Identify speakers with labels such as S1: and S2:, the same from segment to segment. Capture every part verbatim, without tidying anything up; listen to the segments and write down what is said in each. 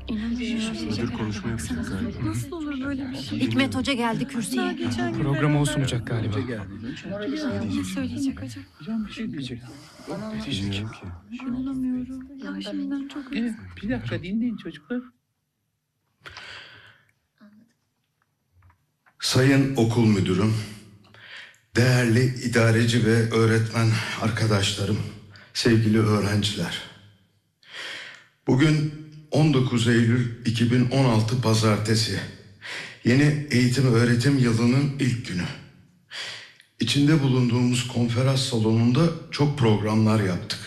S1: Müdür konuşma yapacak galiba.
S2: Nasıl olur böyle bir şey?
S3: Hikmet Hoca geldi
S2: Daha
S3: kürsüye.
S2: geçen gün
S4: Programı o
S2: beraber-
S4: sunacak galiba.
S2: Ne söyleyecek acaba?
S5: Hocam bir şey diyecek.
S1: Bilmiyorum ki.
S2: İnanamıyorum. Ya şimdiden çok
S5: Evet, bir dakika dinleyin çocuklar.
S6: Sayın okul müdürüm, değerli idareci ve öğretmen arkadaşlarım, sevgili öğrenciler. Bugün on dokuz Eylül iki bin on altı Pazartesi, yeni eğitim öğretim yılının ilk günü. İçinde bulunduğumuz konferans salonunda çok programlar yaptık.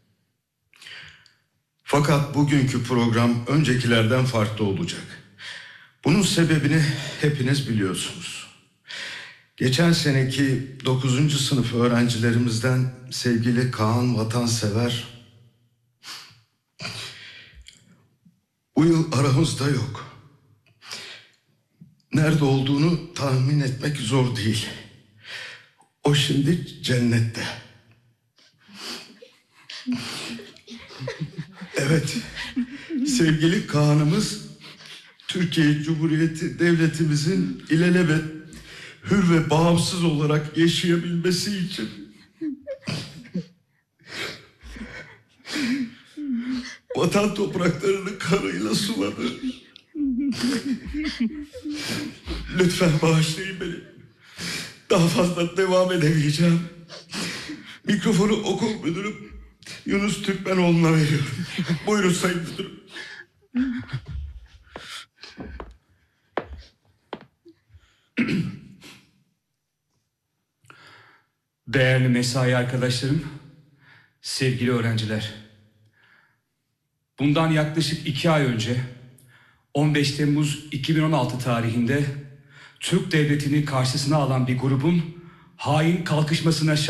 S6: Fakat bugünkü program öncekilerden farklı olacak. Bunun sebebini hepiniz biliyorsunuz. Geçen seneki dokuzuncu sınıf öğrencilerimizden sevgili Kaan Vatansever bu yıl aramızda yok. Nerede olduğunu tahmin etmek zor değil. O şimdi cennette. Evet, sevgili Kaan'ımız Türkiye Cumhuriyeti Devletimizin ilelebet hür ve bağımsız olarak yaşayabilmesi için vatan topraklarını kanıyla suladı. Lütfen bağışlayın beni. Daha fazla devam edemeyeceğim. Mikrofonu okul müdürüm Yunus Türkmenoğlu'na veriyorum. Buyurun sayın müdürüm.
S4: Değerli mesai arkadaşlarım, sevgili öğrenciler. Bundan yaklaşık iki ay önce on beş Temmuz iki bin on altı tarihinde Türk Devleti'ni karşısına alan bir grubun hain kalkışmasına şahit